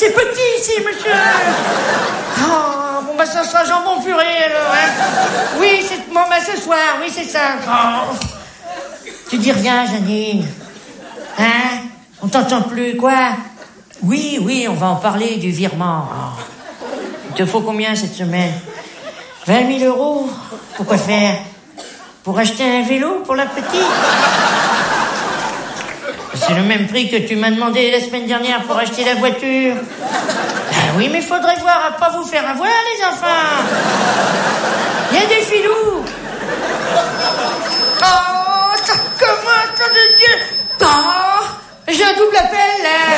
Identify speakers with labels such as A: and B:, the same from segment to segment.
A: c'est petit ici, monsieur. Oh, bon, bah, ça sera jambon purée, alors, hein. Oui, bon, bah, ce soir, oui, c'est ça. Oh. Tu dis rien, Janine. Hein? On t'entend plus, quoi? Oui, on va en parler du virement. Oh. Il te faut combien cette semaine? 20 000 euros. Pourquoi faire? Pour acheter un vélo pour la petite? C'est le même prix que tu m'as demandé la semaine dernière pour acheter la voiture. Ben oui, mais faudrait voir à pas vous faire avoir, les enfants. Il y a des filous. Oh, ça commence, de Dieu. Oh, j'ai un double appel, là.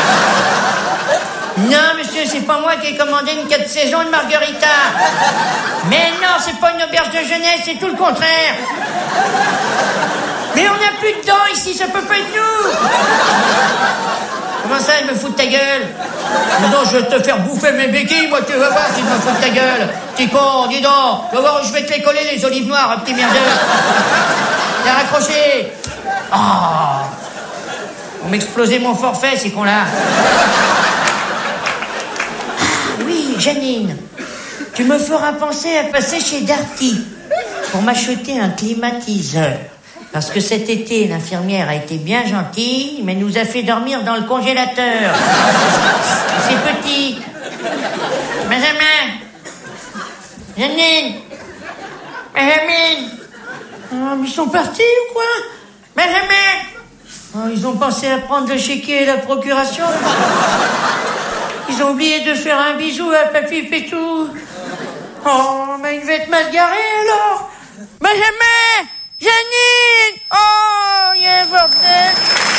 A: Non, monsieur, c'est pas moi qui ai commandé une 4 saisons de margarita. Mais non, c'est pas une auberge de jeunesse, c'est tout le contraire. Mais on n'a plus de dents ici, ça peut pas être nous. Comment ça, elle me fout de ta gueule? Non, je vais te faire bouffer mes béquilles, moi, tu vas voir si je me fous de ta gueule. Petit con, dis donc. Tu vas voir où je vais te les coller, les olives noires, petit merdeux. T'es raccroché. Oh. On m'explosait mon forfait, ces cons-là. Oui, Janine, tu me feras penser à passer chez Darty pour m'acheter un climatiseur. Parce que cet été, l'infirmière a été bien gentille, mais nous a fait dormir dans le congélateur. C'est petit. Benjamin. Janine. Benjamin. Oh, mais ils sont partis ou quoi? Benjamin. Oh, ils ont pensé à prendre le chéquier et la procuration. Ils ont oublié de faire un bisou à Papy Pétou. Oh, mais il va être mal garé alors. Benjamin! Janine! Oh, il y a un bordel.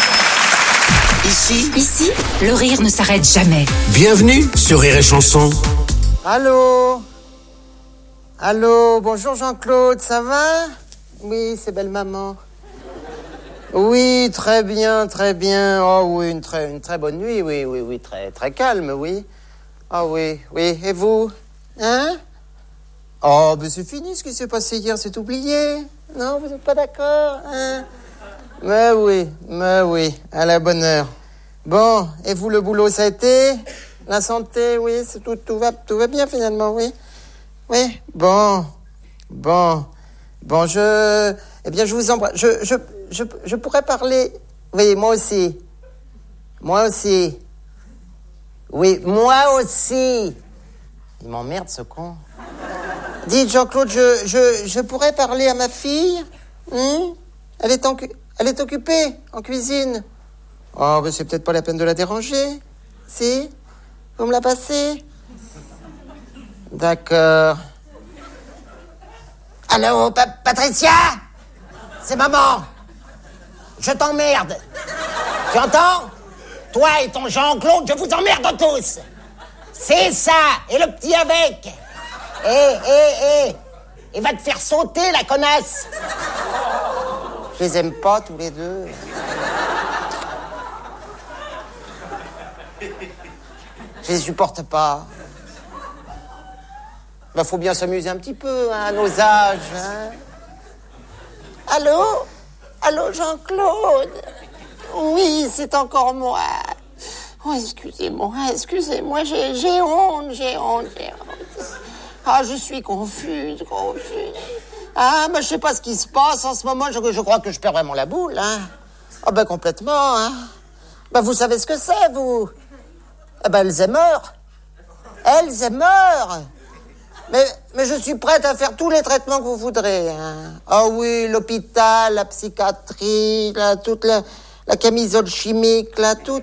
B: Ici, le rire ne s'arrête jamais.
C: Bienvenue sur Rire et Chanson.
D: Allô, bonjour Jean-Claude, ça va? Oui, c'est belle maman. Oui, très bien. Oh oui, une très bonne nuit, oui, très calme, oui. Ah oui, et vous? Hein? Oh, ben c'est fini ce qui s'est passé hier, c'est oublié. Non, vous n'êtes pas d'accord, hein? Mais oui, à la bonne heure. Bon, et vous, le boulot, ça a été? La santé, oui, c'est tout va bien finalement, oui. Oui, bon, je vous embrasse. Je pourrais parler. Oui, moi aussi. Oui, moi aussi. Il m'emmerde, ce con. Dites, Jean-Claude, je pourrais parler à ma fille? Elle est occupée en cuisine. Oh, ben c'est peut-être pas la peine de la déranger. Si? Vous me la passez? D'accord. Allô, Patricia? C'est maman. Je t'emmerde. Tu entends? Toi et ton Jean-Claude, je vous emmerde tous. C'est ça, et le petit avec. Et va te faire sauter, la connasse. Je les aime pas, tous les deux. Je les supporte pas. Ben, faut bien s'amuser un petit peu, hein, à nos âges, hein. Allô, Jean-Claude? Oui, c'est encore moi. Oh, excusez-moi, j'ai honte. Ah, je suis confuse. Ah, ben, je sais pas ce qui se passe en ce moment. Je crois que je perds vraiment la boule, hein. Ah, ben, complètement, hein. Ben, vous savez ce que c'est, vous? Eh ben, Alzheimer. Mais je suis prête à faire tous les traitements que vous voudrez, hein. Ah oui, l'hôpital, la psychiatrie, toute la camisole chimique, là, tout.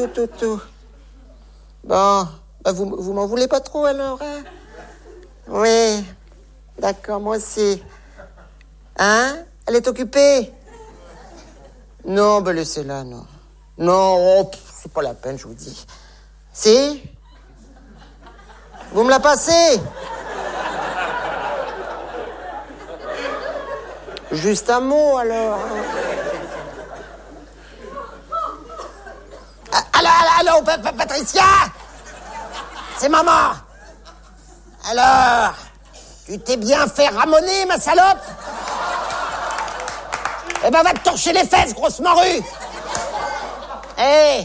D: Bon, ben, vous m'en voulez pas trop, alors, hein? Oui, d'accord, moi aussi. Hein? Elle est occupée? Non, ben laissez-la, non. Non, oh, c'est pas la peine, je vous dis. Si? Vous me la passez? Juste un mot, alors. Allô, Patricia? C'est maman. Alors, tu t'es bien fait ramoner, ma salope? Eh ben, va te torcher les fesses, grosse morue.